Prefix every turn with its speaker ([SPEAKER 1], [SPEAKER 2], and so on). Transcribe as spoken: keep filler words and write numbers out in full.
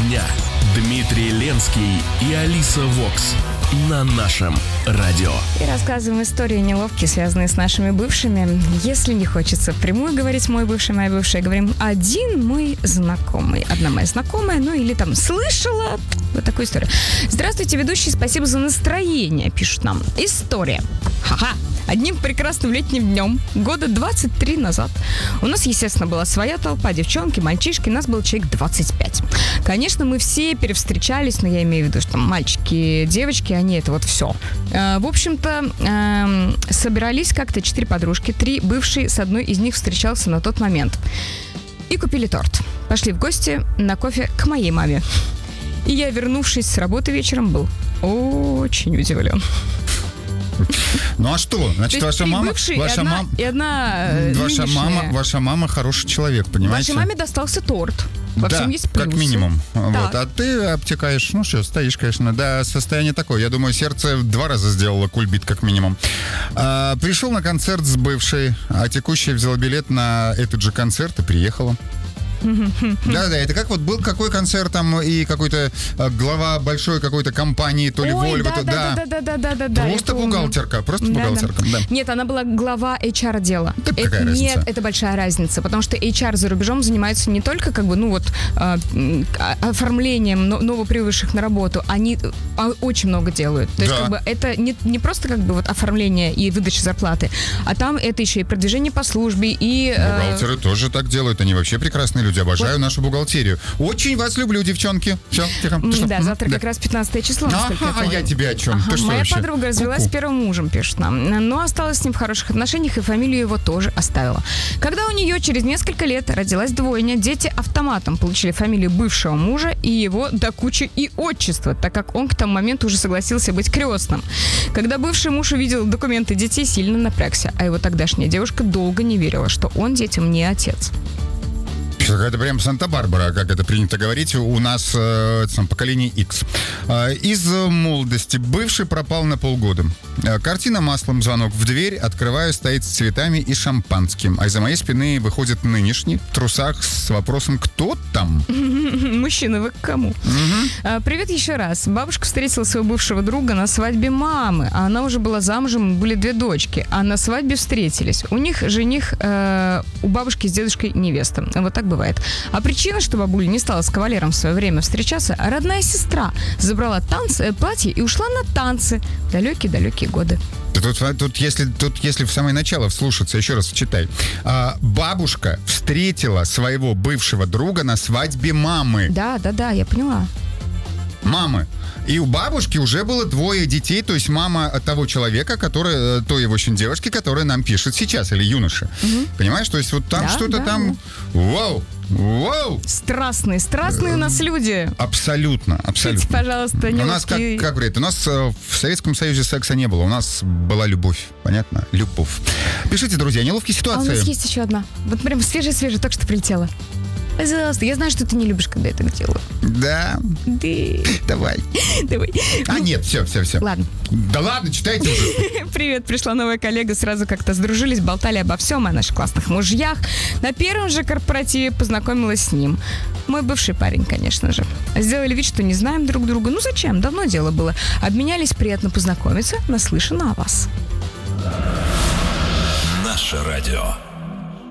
[SPEAKER 1] дня. Дмитрий Ленский и Алиса Вокс на нашем радио.
[SPEAKER 2] И рассказываем истории неловкие, связанные с нашими бывшими. Если не хочется впрямую говорить «мой бывший», «моя бывшая», говорим «один мой знакомый». Одна моя знакомая, ну или там «слышала». Вот такую историю. Здравствуйте, ведущий, спасибо за настроение, пишут нам. История. Ха-ха. Одним прекрасным летним днем, года двадцать три назад, у нас, естественно, была своя толпа, девчонки, мальчишки, нас был человек двадцать пять. Конечно, мы все перевстречались, но я имею в виду, что мальчики, девочки, они это вот все. Э, в общем-то, э, собирались как-то четыре подружки, три бывшие, с одной из них встречался на тот момент. И купили торт. Пошли в гости на кофе к моей маме. И я, вернувшись с работы вечером, был очень удивлен.
[SPEAKER 3] Ну а что? Значит, ваша мама,
[SPEAKER 2] бывшие,
[SPEAKER 3] ваша
[SPEAKER 2] и одна,
[SPEAKER 3] мама,
[SPEAKER 2] и одна
[SPEAKER 3] ваша мама, ваша мама хороший человек, понимаете?
[SPEAKER 2] Вашей маме достался торт. Во
[SPEAKER 3] да,
[SPEAKER 2] всем есть плюсы.
[SPEAKER 3] как минимум. Вот. А ты обтекаешь, ну что, стоишь, конечно, да, состояние такое. Я думаю, сердце два раза сделало кульбит, как минимум. А, пришел на концерт с бывшей, а текущая взяла билет на этот же концерт и приехала. Да-да, это как вот был какой концерт там и какой-то а, глава большой какой-то компании, то ли
[SPEAKER 2] Ой,
[SPEAKER 3] Volvo,
[SPEAKER 2] да, да, да, да, да, да, да.
[SPEAKER 3] Просто бухгалтерка, просто
[SPEAKER 2] да,
[SPEAKER 3] бухгалтерка, да.
[SPEAKER 2] да. Нет, она была глава эйч ар-отдела.
[SPEAKER 3] Так
[SPEAKER 2] это,
[SPEAKER 3] какая разница?
[SPEAKER 2] Нет, это большая разница, потому что эйч ар за рубежом занимается не только как бы, ну вот, а, оформлением новоприбывших на работу, они а, очень много делают. То
[SPEAKER 3] да.
[SPEAKER 2] есть как бы это не, не просто как бы вот оформление и выдача зарплаты, а там это еще и продвижение по службе, и...
[SPEAKER 3] Бухгалтеры а... тоже так делают, они вообще прекрасные люди, обожаю вот. Нашу бухгалтерию. Очень вас люблю, девчонки. Все, тихо.
[SPEAKER 2] Да, завтра да. как раз пятнадцатое число.
[SPEAKER 3] Ага, а я тебе о чем?
[SPEAKER 2] Ага,
[SPEAKER 3] Ты что
[SPEAKER 2] моя
[SPEAKER 3] вообще?
[SPEAKER 2] подруга развелась
[SPEAKER 3] Ку-ку.
[SPEAKER 2] с первым мужем, пишет нам. Но осталась с ним в хороших отношениях и фамилию его тоже оставила. Когда у нее через несколько лет родилась двойня, дети автоматом получили фамилию бывшего мужа и его до кучи и отчество, так как он к тому моменту уже согласился быть крестным. Когда бывший муж увидел документы детей, сильно напрягся, а его тогдашняя девушка долго не верила, что он детям не отец.
[SPEAKER 3] Это прям Санта-Барбара, как это принято говорить, у нас э, там, поколение X. Э, из молодости бывший пропал на полгода. Э, картина маслом, звонок в дверь, открываю, стоит с цветами и шампанским. А из-за моей спины выходит нынешний в трусах с вопросом «Кто там?»
[SPEAKER 2] Мужчина, вы к кому? Угу. Привет еще раз. Бабушка встретила своего бывшего друга на свадьбе мамы. А она уже была замужем, были две дочки. А на свадьбе встретились. У них жених, э, у бабушки с дедушкой невеста. Вот так бывает. А причина, что бабуля не стала с кавалером в свое время встречаться, родная сестра забрала танцы, э, платье и ушла на танцы в далекие-далекие годы.
[SPEAKER 3] Тут, тут, если, тут, если в самое начало вслушаться, еще раз читай. А, бабушка встретила своего бывшего друга на свадьбе мамы.
[SPEAKER 2] Да, да, да, я поняла.
[SPEAKER 3] Мамы. И у бабушки уже было двое детей, то есть мама того человека, который, той, в общем, девушки, которая нам пишет сейчас, или юноша. Угу. Понимаешь? То есть вот там да, что-то да, там... Да. Вау! Вау!
[SPEAKER 2] Страстные, страстные у нас люди.
[SPEAKER 3] Абсолютно, абсолютно.
[SPEAKER 2] Пишите, пожалуйста, неловкие...
[SPEAKER 3] У нас, как, как говорят, у нас в Советском Союзе секса не было, у нас была любовь, понятно? Любовь. Пишите, друзья, неловкие ситуации.
[SPEAKER 2] А у нас есть еще одна. Вот прям свежая-свежая, только что прилетела. Пожалуйста, я знаю, что ты не любишь, когда я так делаю.
[SPEAKER 3] Да?
[SPEAKER 2] Да.
[SPEAKER 3] Давай.
[SPEAKER 2] Давай.
[SPEAKER 3] А, нет, все, все, все.
[SPEAKER 2] Ладно.
[SPEAKER 3] Да ладно, читайте уже.
[SPEAKER 2] Привет, пришла новая коллега, сразу как-то сдружились, болтали обо всем, о наших классных мужьях. На первом же корпоративе познакомилась с ним. Мой бывший парень, конечно же. Сделали вид, что не знаем друг друга. Ну зачем? Давно дело было. Обменялись, приятно познакомиться, наслышано о вас.
[SPEAKER 1] Наше радио.